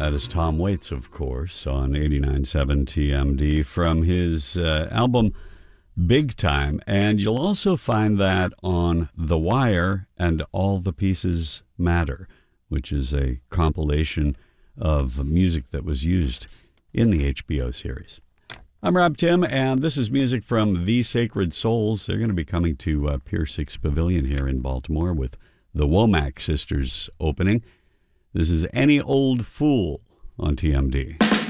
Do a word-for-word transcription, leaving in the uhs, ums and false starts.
That is Tom Waits, of course, on eighty-nine point seven T M D from his uh, album Big Time. And you'll also find that on The Wire and All the Pieces Matter, which is a compilation of music that was used in the H B O series. I'm Rob Tim, and this is music from The Sacred Souls. They're going to be coming to uh, Pier six Pavilion here in Baltimore with the Womack Sisters opening. This is Any Old Fool on T M D.